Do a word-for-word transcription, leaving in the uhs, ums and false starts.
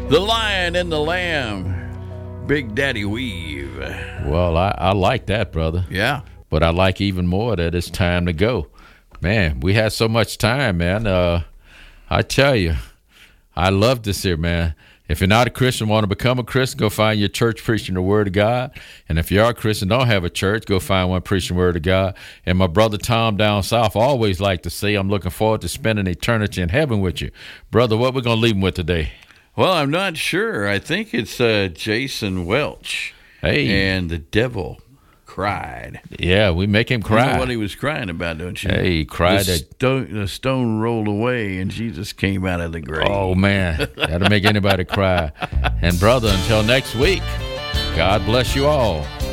The Lion and the Lamb, Big Daddy Weave. Well, I, I like that, brother. Yeah. But I like even more that it's time to go. Man, we had so much time, man. Uh, I tell you, I love this here, man. If you're not a Christian, want to become a Christian, go find your church preaching the Word of God. And if you are a Christian, don't have a church, go find one preaching the Word of God. And my brother Tom down south always like to say, I'm looking forward to spending eternity in heaven with you. Brother, what we going to leave him with today? Well, I'm not sure. I think it's uh, Jason Welch. Hey. And the devil cried. Yeah, we make him cry. You know what he was crying about, don't you? Hey, he cried. The, at, stone, the stone rolled away, and Jesus came out of the grave. Oh, man. That'll make anybody cry. And, brother, until next week, God bless you all.